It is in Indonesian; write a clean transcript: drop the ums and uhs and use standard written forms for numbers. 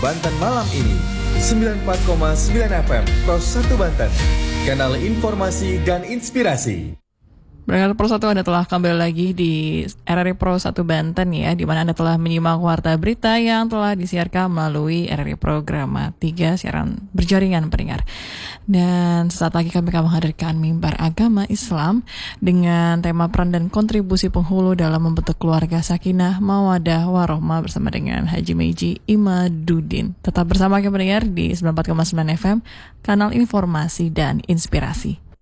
Banten malam ini. 94,9 FM Pros 1 Banten, kanal informasi dan inspirasi. Berkat Pro 1, Anda telah kembali lagi di RRI Pro 1 Banten ya, di mana Anda telah menyimak warta berita yang telah disiarkan melalui RRI Programa 3 siaran berjaringan pendengar. Dan sesaat lagi kami akan menghadirkan mimbar agama Islam dengan tema peran dan kontribusi penghulu dalam membentuk keluarga sakinah, mawadah, warohmah bersama dengan Haji Meiji Imaduddin. Tetap bersama kami pendengar di 94,9 FM, kanal informasi dan inspirasi.